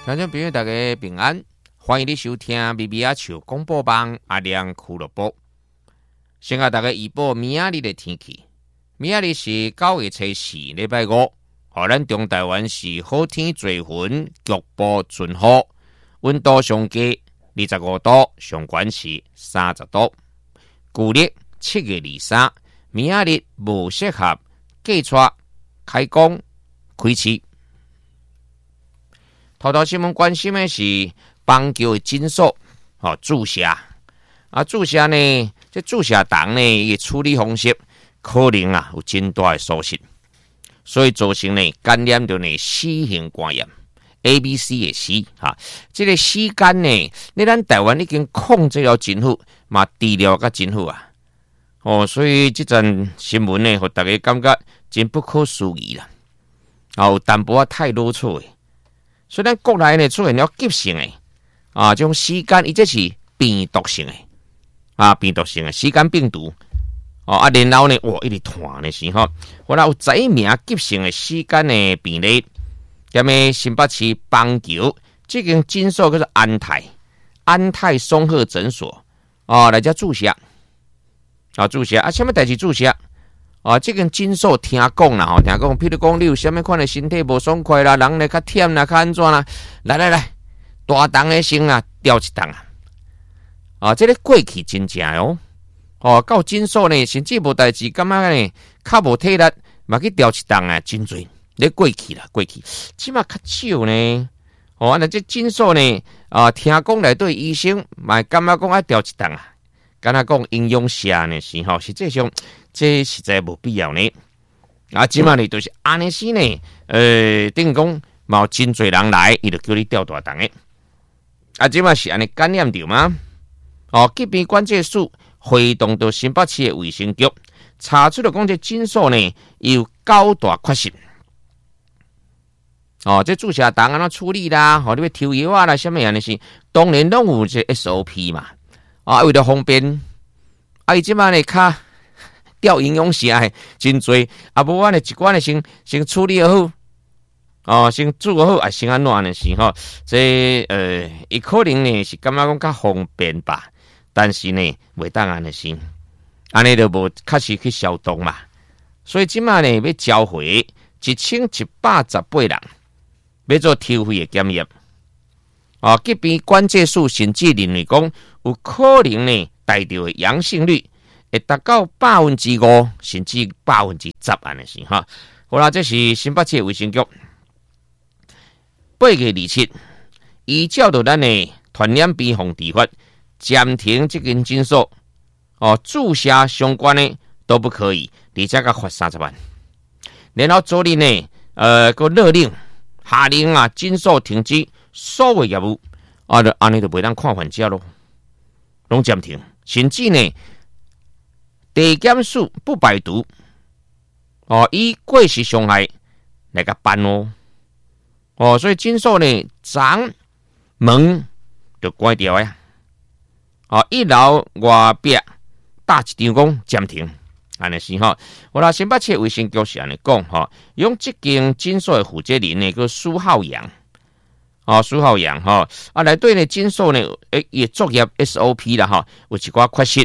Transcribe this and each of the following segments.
听众朋友，大家平安，欢迎你收听《咪咪啊笑广播网阿亮俱乐部》。先甲大家预报明仔日的天气。明仔日是9月初四，礼拜五。咱中台湾是好天多云，局部阵雨，温度上低25度，上悬是30度。旧历7月23，明仔日无适合嫁娶、开工、开市。头新闻关心的是棒球的金属注射注射呢，这注射糖呢，伊处理方式可能有真大的疏失，所以造成呢感染到呢C型肝炎 ABC 的 C 这个 C 肝呢，咱台湾已经控制了真好，嘛治疗甲真好所以这阵新闻呢，互大家感觉真不可思议啦，有淡薄太啰嗦的。所以咱国内呢出现了急性的这种C肝，伊这是病毒性的病毒性的C肝病毒然后呢，一直传的时候，后来有11名急性的C肝的病例，踮咧新北市邦桥，这间诊所叫做安泰松鹤诊所来遮注射注射什么代志注射？这间诊所听讲啦，听讲，譬如讲你有啥物款的身体无爽快啦，人咧较忝啦，较安怎啦，来，大档的先调一档这个过去真正到诊所呢，甚至无代志，感觉呢较无体力，嘛去调一档真侪，咧过去，即码较少呢。那这诊所呢听讲内底医生嘛感觉讲爱调一档敢若讲营养师呢是实际上这实在无必要呢。即马呢就是安尼时呢，等于讲嘛有真侪人来，伊就叫你调大档的。即马是安尼感染着吗？疾病管制署回动到新北市的卫生局，查出了讲这诊所呢有9大缺失。这注射糖安怎处理啦？你要抽药啦，什么样的是？当然拢有这 SOP 嘛。为了方便，伊即摆呢较调营养师真侪，无我呢一罐呢先处理好，先煮好，先安怎呢是这伊可能呢是感觉讲较方便吧，但是呢袂当安尼先，安尼就无确实去消毒嘛，所以即摆呢要召回1118人，要做抽血的检验。疾病管制署甚至认为讲有可能呢带着的阳性率会达到5%，甚至10%安尼是好啦，这是新北市卫生局8月27，依照到咱的传染病防治法，暂停这间诊所注射相关的都不可以，而且甲罚30万。然后昨日呢个勒令下令诊所停止所有业务就安尼就袂当看患者咯，拢暂停，甚至呢地检署不排除以过失伤害来甲办所以诊所呢昨门就关掉一楼外壁搭一张讲暂停，安尼是我啦新北市卫生局是安尼讲用这间诊所的负责人呢叫苏浩阳苏浩阳内底呢诊所呢也作业 SOP 啦有一寡缺失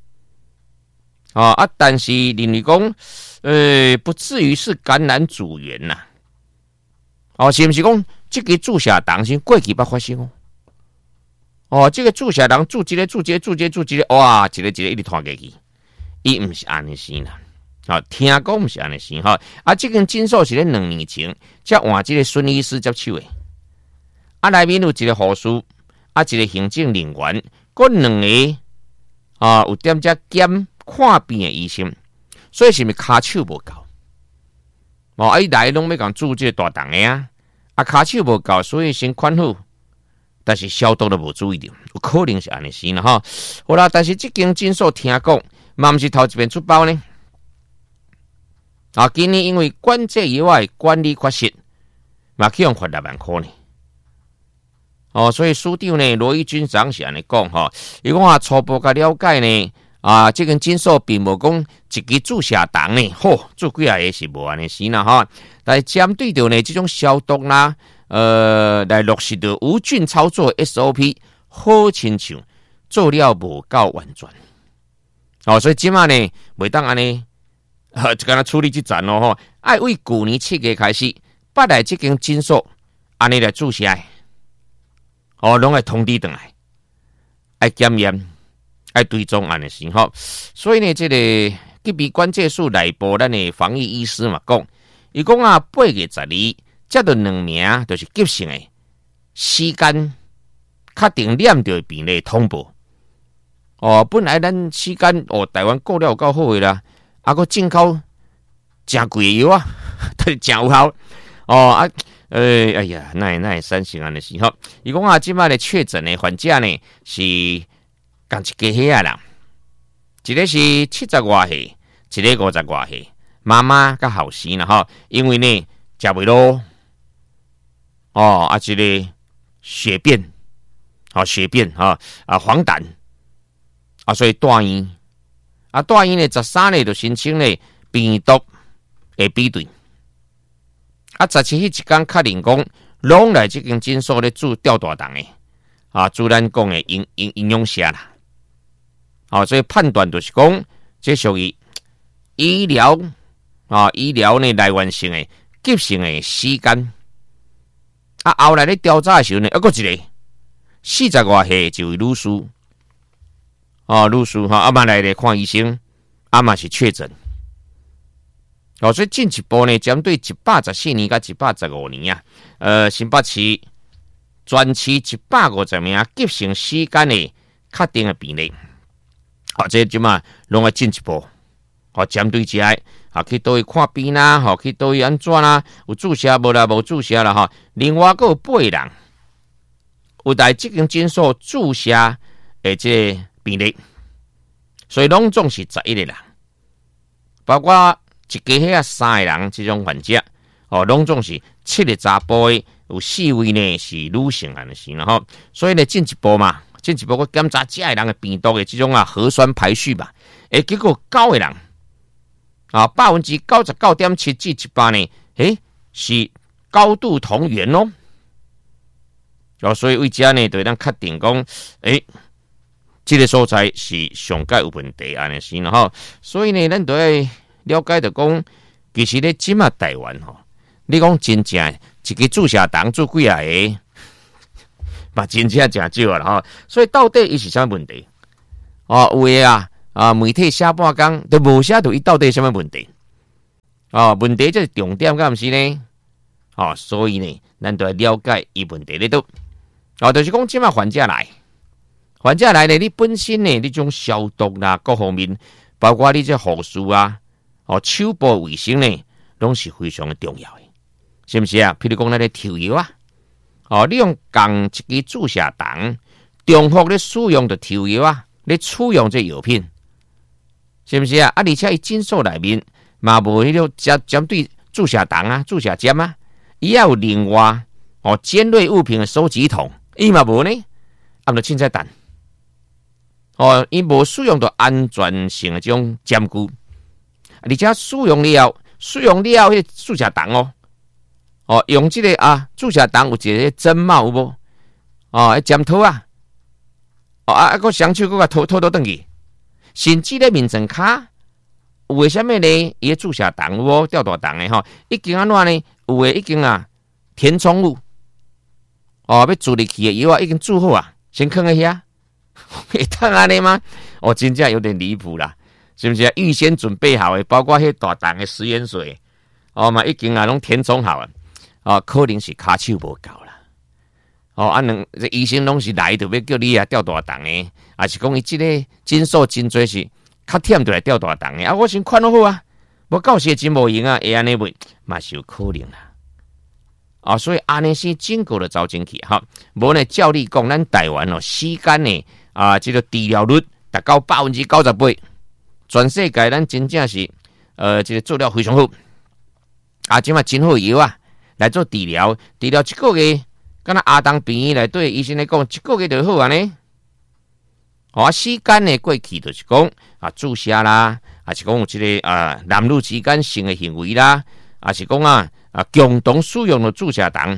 但是认为讲不至于是感染主源呐是不是讲这个注射糖是过去捌发生这个注射糖注一个哇一个一直传过去，伊毋是安尼是啦听讲毋是安尼是这间诊所是咧2年前才换这个孙医师接手的内面有一个护士一个行政人员，佫2个有点只兼看病的医生，所以是咪骹手无够伊来拢要共注这个大档的骹手无够，所以先款好，但是消毒都无注意到，有可能是安尼是啦好啦，但是这间诊所听讲嘛毋是头一遍出包呢今年因为管制以外管理缺失嘛去用罚6万块呢所以署长呢罗义军长是安尼讲伊讲初步甲了解呢这间诊所并无讲一支注射糖呢做几下个是无安尼是啦但是针对着呢这种消毒啦来落实到无菌操作 SOP， 好亲像做了无够完全。所以即马呢，袂当安尼，就敢若处理即站咯吼。爱为旧年7月开始，捌来即间诊所安尼来注射的，拢爱通知转来，爱检验，爱追踪安尼先吼。所以呢，这个疾病关键数内部咱的防疫医师嘛讲，伊讲啊，8月12接到2名就是急性的时间确定染到的病例通报。本来咱时间台湾过了有够好的啦，个进口真贵的药啊，真有效。哎呀，那会产生安尼事吼。伊讲啊，即摆的确诊的患者呢是共一家伙啊啦，一个是70外岁，一个50外岁，妈妈甲后生啦吼，因为呢食袂落，一个血便，血便黄疸。所以大医大医呢13日就申请呢病毒的比对，17迄一天确认讲，拢来即间诊所咧做吊大档的自咱讲的营养师啦，所以判断就是讲，这属于医疗医疗呢来源性的急性的时间。后来咧调查的时候呢，还有一个40外岁一位女士。女士嘛来咧看医生，嘛是确诊。所以进一步呢，针对114年甲115年新北市全市150名急性时间的确定的病例，这即嘛拢要进一步，针对这去倒去看病啦，去倒去安怎啦，有注射无啦，无注射啦另外还有8个人有来这间诊所注射的这病例，所以拢总是11个人，包括一家伙3个人这种患者，拢总是7个查甫的，有4位呢是女性安尼是啦吼。所以呢进一步去检查这个人的病毒的这种核酸排序吧，结果9个人99.7%至18%呢，是高度同源咯。所以为这呢，对咱确定讲，这个所在是上界有问题安尼是啦吼。所以呢，咱都要了解到讲，其实咧即马台湾你讲真正一个注射档做几啊个，嘛真正真少啦所以到底伊是啥问题？有的媒体写半工都无写到伊到底什么问题？问题这是重点，敢毋是呢？所以呢，咱都要了解伊问题咧都。就是讲即马患者来呢，你本身呢，你种消毒啦，各方面，包括你这护士手部卫生呢，拢是非常的重要的，是不是啊？譬如讲咱咧抽药你用共一个注射档，重复咧使用的抽药咧取用这药品，是不是啊？而且伊诊所内面嘛无迄个针对注射档注射针伊也有另外尖锐物品的收集桶。伊嘛无呢，就凊彩等。伊无使用到安全性的这种监具，而且使用了迄注射档用这个注射档有一个针帽有无？针头个双手个拖转去，甚至咧面层卡为什么呢？伊注射档有无吊大档的已经安怎呢？有诶已经填充物。要注入去的药已经注好先放在遐，会当安尼吗？真正有点离谱啦，是不是预先准备好的，包括迄大档的食盐水，嘛已经拢填充好了，可能是骹手无够啦。这医生拢是来就要叫你吊大档的，还是讲伊这个诊所真多是较忝就来吊大档的我先看好无到时真无用会安尼袂，嘛是有可能啦。所以安尼是整个的走进去无呢照你讲，咱台湾时间呢这个治疗率达到98%，全世界咱真正是这个做了非常好即嘛真好药来做治疗1个月，敢若阿东病院内对医生来讲1个月就好呢。时间呢过去就是讲注射啦，还是讲有这个男女之间性的行为啦，还是讲共同使用的注射档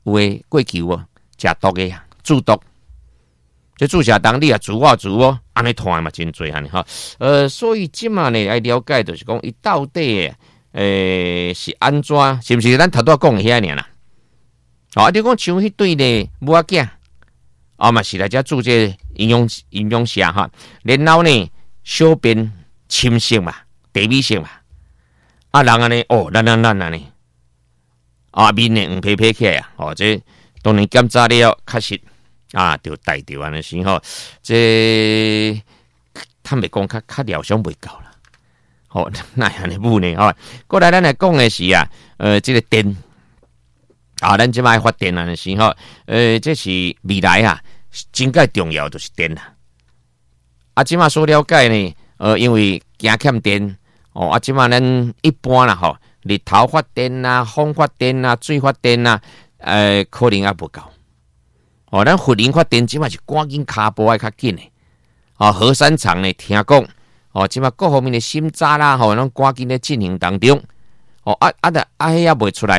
有诶过球哦，食毒诶啊，注毒。这注射当你啊，煮哦，安尼拖嘛真多安尼哈。所以即嘛呢，爱了解就是讲，伊到底是安怎？是不是咱头拄讲诶遐尔啦？啊，你讲像迄对呢母仔囝，嘛是来遮注这营养下哈，然后呢小便深色嘛，地味色嘛，人安尼咱安尼，面呢黄皮皮起来啊，这当然检查了确实。就带着安尼时吼，这坦白讲，较疗伤袂够啦。那安尼母呢？过来咱来讲的是这个电咱即摆发电安尼时吼，这是未来真介重要就是电啦。即摆所了解呢，因为惊欠电即摆咱一般啦日头发电啊、风发电啊、水发电啊，可能不够。咱核能发电即嘛是赶紧卡步爱较紧诶。核三厂呢听讲，即嘛各方面的审查啦，咱赶紧咧进行当中。迄也未出来。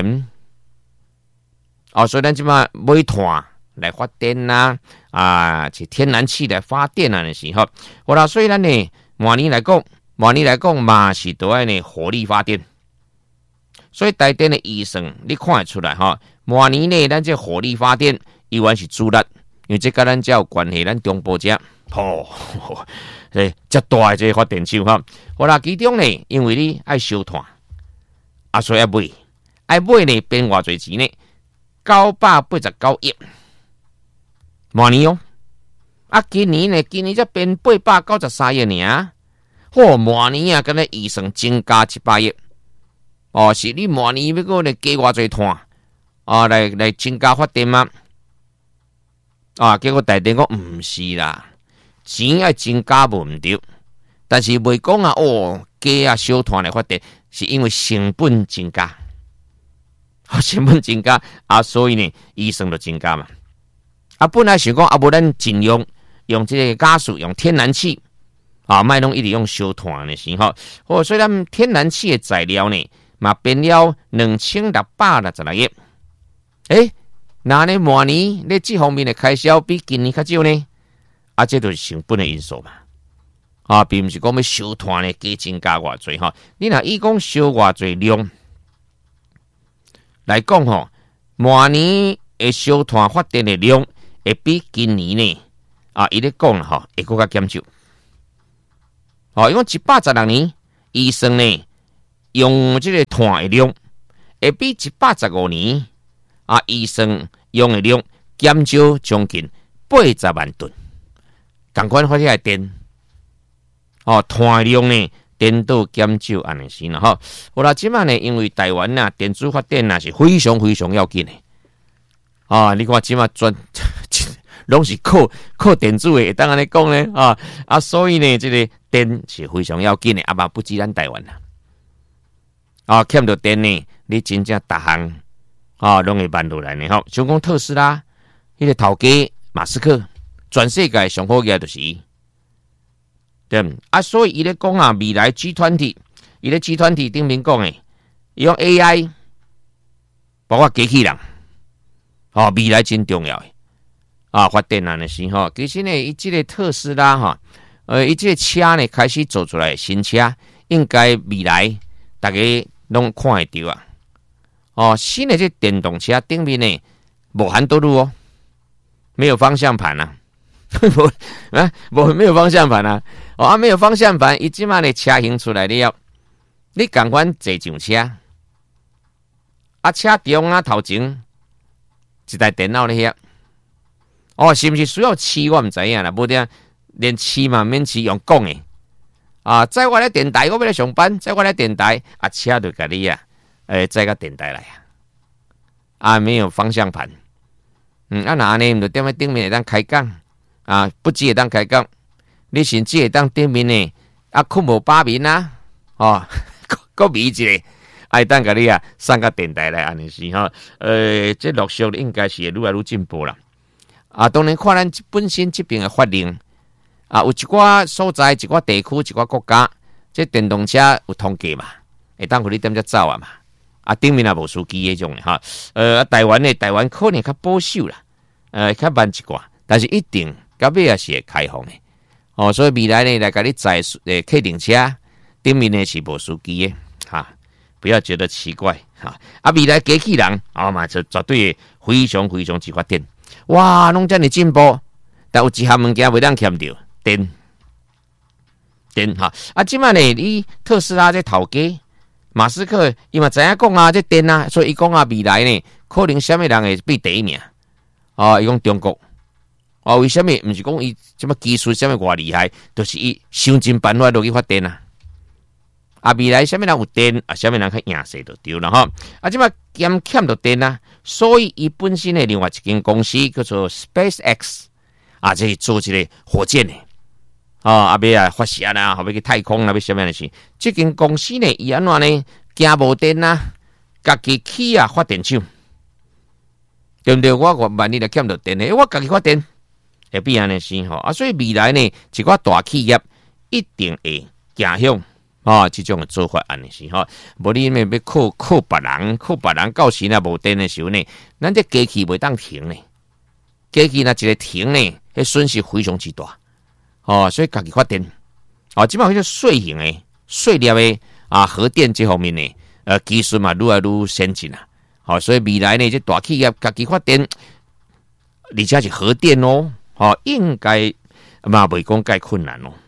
所以咱即嘛买炭来发电啦，是天然气来发电啊，是吼。所以咱呢，明年来讲嘛是都爱呢火力发电。所以台电的预算你看会出来明年呢，咱这火力发电。依然是主力，因为这跟咱有关系，咱中部遮遮大的这发电厂其中呢，因为你爱烧炭，所以爱买呢，变偌侪钱呢？989亿，明年今年才变893亿尔，明年跟咱预算增加700亿，是你明年要搁来加偌侪炭来增加发电吗？结果台电讲毋是啦，钱爱增加无毋对，但是袂讲加烧炭来发电，是因为成本增加，成本增加所以呢，预算就增加嘛。本来想讲无咱尽量用这个加速用天然气莫拢一直用烧炭的时候，所以咱天然气的材料呢，嘛变了2666亿。那呢，明年你这方面的开销比今年较少呢？这就是成本的因素嘛。并不是讲要烧炭呢加增加偌济你若以讲烧偌济量来讲明年的烧炭发电的量会比今年呢伊咧讲会更加减少。因为116年预算呢用这个炭的量会比115年预算用的量减少将近80万吨，同款发起电，碳量呢电到减少安尼先啦即摆呢，因为台湾电子发电是非常非常要紧的你看即摆拢是靠电子的，会当安尼讲呢所以呢，这个电是非常要紧的，嘛不止咱台湾欠着电呢，你真正逐项拢会慢落来呢像讲特斯拉迄个头家马斯克，全世界上好个就是伊，对所以伊咧讲未来 G20， 伊咧 G20 顶面讲伊用 AI， 包括机器人，未来真重要的发电的时候，其实呢，伊这个特斯拉伊这个车呢开始做出来的新车，应该未来大家拢看会到新的这电动车顶面呢无含道路没有方向盘没有方向盘没有方向盘，伊即马的车型出来了，你共款坐上车，车中头前一台电脑咧是不是需要饲我唔知影啦，无定连饲嘛免饲用讲的载我来电台，我要来上班，载我来电台车就甲你载到电台来没有方向盘。那安尼唔就踮喺顶面会当开讲不止会当开讲，你甚至会当顶面呢困无把面搁迷一个，会当甲你送到电台来安尼是这陆续应该是会愈来愈进步啦。当然看咱本身这边的法令有一寡所在、一寡地区、一寡国家，这电动车有通过嘛，会当互你踮遮走嘛。 顶面也无司机迄种的哈。台湾可能较保守啦，较慢一寡，但是一定到尾也是会开放的。哦，所以未来呢，来甲你载客停车顶面呢是无司机的哈，不要觉得奇怪哈。未来机器人嘛，就绝对非常非常之发展。哇，拢遮尔进步，但有一项物件袂当欠着电哈。即摆呢，你特斯拉这头家马斯克，伊嘛知影讲啊，这电啊，所以伊讲啊，未来呢，可能什么人会变第一名？伊讲中国。为什么？毋是讲伊什么技术什么偌厉害，就是伊想尽办法落去发电啊！未来什么人有电什么人去赢势就对了哈！即摆欠到电啊，所以伊本身的另外一间公司叫做 SpaceX 这是做一个火箭的要发射啦，后尾去太空啦，要什么的事？这间公司呢，伊安怎呢？惊无电啊，家己起发电厂，对不对？我万一来欠到电呢，我家己发电。会变安尼先所以未来呢，一个大企业一定会行向这种的做法安尼先无你要靠别人到时若无电的时候呢，咱这机器袂当停呢，机器若一个停呢，迄损失非常之大所以家己发电即摆迄种细型的、细粒的核电这方面呢，技术嘛愈来愈先进啦所以未来呢，这大企业家己发电，而且是核电应该嘛袂讲介困难